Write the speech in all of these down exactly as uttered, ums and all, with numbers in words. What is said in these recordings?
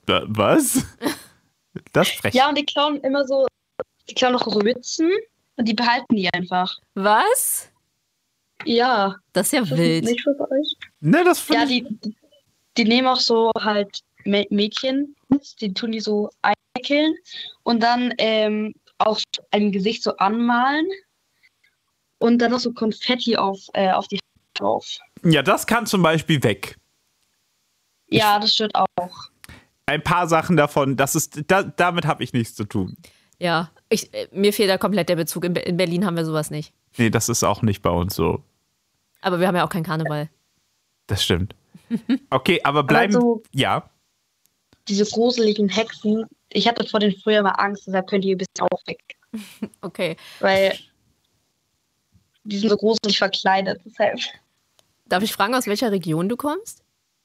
Was? Das ist frech. Ja, und die klauen immer so, die klauen noch Rötzen und die behalten die einfach. Was? Ja. Das ist ja Das ist wild. nicht für euch. Ne, das finde Ja, ich... die, die nehmen auch so halt Mä- Mädchen, die tun die so einwickeln und dann ähm, auf ein Gesicht so anmalen und dann noch so Konfetti auf, äh, auf die Haut drauf. Ja, das kann zum Beispiel weg. Ja, das stört auch. Ein paar Sachen davon, das ist, da, damit habe ich nichts zu tun. Ja, ich, äh, mir fehlt da komplett der Bezug. In, Be- in Berlin haben wir sowas nicht. Nee, das ist auch nicht bei uns so. Aber wir haben ja auch keinen Karneval. Das stimmt. Okay, aber bleiben... Also- ja. Diese gruseligen Hexen, ich hatte vor denen früher mal Angst, deshalb könnt ihr ein bisschen auch weg. Okay. Weil die sind so gruselig verkleidet, deshalb. Darf ich fragen, aus welcher Region du kommst?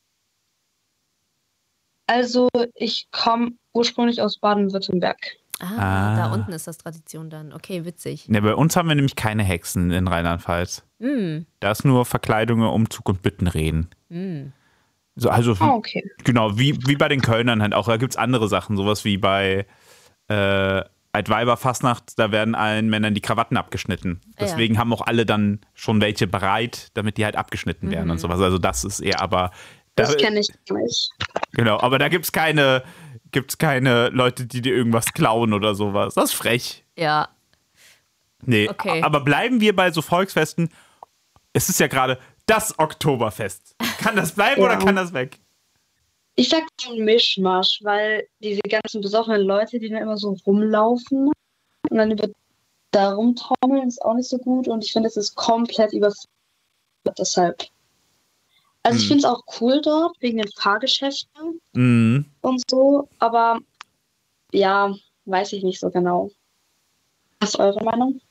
Also, ich komme ursprünglich aus Baden-Württemberg. Ah, Ah. da unten ist das Tradition dann. Okay, witzig. Ne, bei uns haben wir nämlich keine Hexen in Rheinland-Pfalz. Mm, Da ist nur Verkleidungen, Umzug und Büttenreden. mm. So, also, Ah, okay. genau, wie, wie bei den Kölnern halt auch. Da gibt es andere Sachen, sowas wie bei äh, Altweiberfastnacht, da werden allen Männern die Krawatten abgeschnitten. Ja. Deswegen haben auch alle dann schon welche bereit, damit die halt abgeschnitten werden und sowas. Also das ist eher aber... Da, Das kenne ich nicht. genau, aber da gibt es keine, gibt's keine Leute, die dir irgendwas klauen oder sowas. Das ist frech. Ja, Nee, Okay. aber bleiben wir bei so Volksfesten. Es ist ja gerade das Oktoberfest. Kann das bleiben Ja. oder kann das weg? Ich sag so ein Mischmasch, weil diese ganzen besoffenen Leute, die dann immer so rumlaufen und dann über da rumtrommeln, ist auch nicht so gut. Und ich finde, es ist komplett überfüllt deshalb. Also ich Hm. finde es auch cool dort, wegen den Fahrgeschäften Mhm. und so, aber ja, weiß ich nicht so genau. Was ist eure Meinung?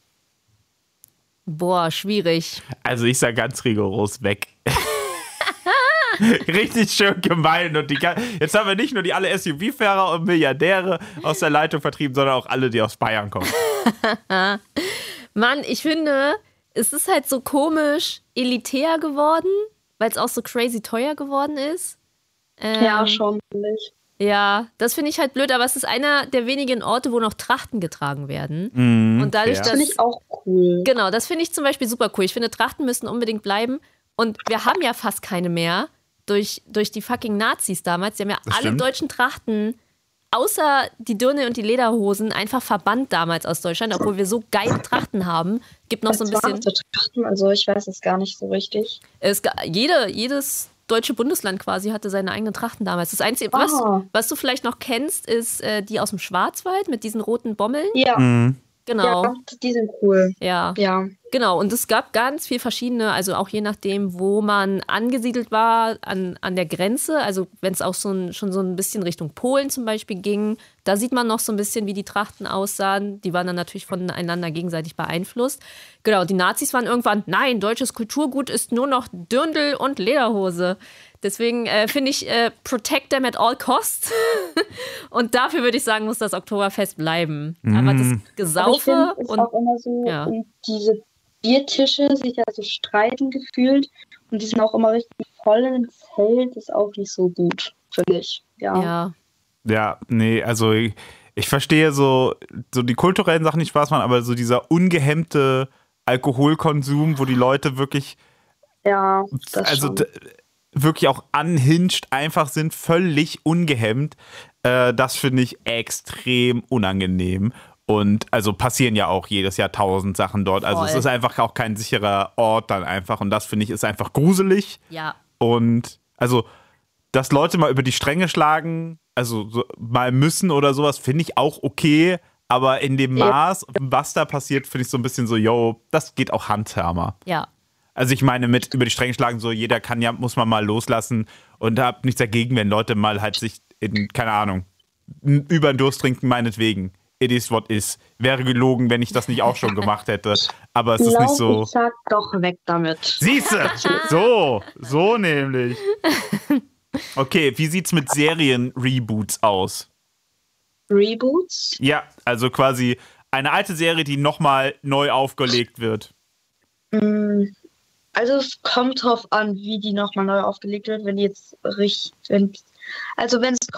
boah, schwierig. Also ich sag ganz rigoros weg. Richtig schön gemein. Und die, ga- jetzt haben wir nicht nur die alle S U V-Fahrer und Milliardäre aus der Leitung vertrieben, sondern auch alle, die aus Bayern kommen. Mann, ich finde, es ist halt so komisch elitär geworden, weil es auch so crazy teuer geworden ist. Ähm, Ja, schon, finde ich. Ja, das finde ich halt blöd, aber es ist einer der wenigen Orte, wo noch Trachten getragen werden. Mhm, Und dadurch, fair. dass Finde ich auch cool. Genau, das finde ich zum Beispiel super cool. Ich finde, Trachten müssen unbedingt bleiben. Und wir haben ja fast keine mehr durch, durch die fucking Nazis damals. Die haben ja Das alle stimmt. deutschen Trachten, außer die Dirne und die Lederhosen, einfach verbannt damals aus Deutschland, obwohl wir so geile Trachten haben. Gibt noch so ein Was waren bisschen. das für Trachten? Also ich weiß es gar nicht so richtig. Es, ga- jede, jedes deutsche Bundesland quasi hatte seine eigenen Trachten damals. Das Einzige, was, Ah. was du vielleicht noch kennst, ist äh, die aus dem Schwarzwald mit diesen roten Bommeln. Ja, Mhm. Genau. ja, die sind cool. Ja. Ja. Genau, und es gab ganz viel verschiedene, also auch je nachdem, wo man angesiedelt war, an, an der Grenze, also wenn es auch so ein, schon so ein bisschen Richtung Polen zum Beispiel ging, da sieht man noch so ein bisschen, wie die Trachten aussahen. Die waren dann natürlich voneinander gegenseitig beeinflusst. Genau, die Nazis waren irgendwann, nein, deutsches Kulturgut ist nur noch Dirndl und Lederhose. Deswegen äh, finde ich, äh, protect them at all costs. Und dafür würde ich sagen, muss das Oktoberfest bleiben. Aber das Aber ich Gesaufe finde, es ist und auch immer so, ja. und diese Biertische sich ja so streiten gefühlt und die sind auch immer richtig voll in dem Zelt, ist auch nicht so gut, finde ich. Ja. ja. Ja, nee, also ich, ich verstehe so, so die kulturellen Sachen, die Spaß machen, aber so dieser ungehemmte Alkoholkonsum, wo die Leute wirklich, Ja, das also schon. d- wirklich auch unhinged einfach sind, völlig ungehemmt, äh, das finde ich extrem unangenehm. Und also passieren ja auch jedes Jahr tausend Sachen dort. Also es Voll. ist einfach auch kein sicherer Ort dann einfach. Und das finde ich ist einfach gruselig. Ja. Und also, dass Leute mal über die Stränge schlagen, also so, mal müssen oder sowas, finde ich auch okay. Aber in dem Ja. Maß, was da passiert, finde ich so ein bisschen so, yo, das geht auch handhermer. Ja. Also ich meine, mit über die Stränge schlagen, so jeder kann ja, muss man mal loslassen und hab nichts dagegen, wenn Leute mal halt sich in, keine Ahnung, n- über den Durst trinken, meinetwegen. It is what is. Wäre gelogen, wenn ich das nicht auch schon gemacht hätte. Aber es ist Glaub, nicht so. Ich sag doch weg damit. Siehste, so, so nämlich. Okay, wie sieht's mit Serien-Reboots aus? Reboots? Ja, also quasi eine alte Serie, die nochmal neu aufgelegt wird. Mm, Also es kommt drauf an, wie die nochmal neu aufgelegt wird, wenn die jetzt richtig, wenn, also wenn es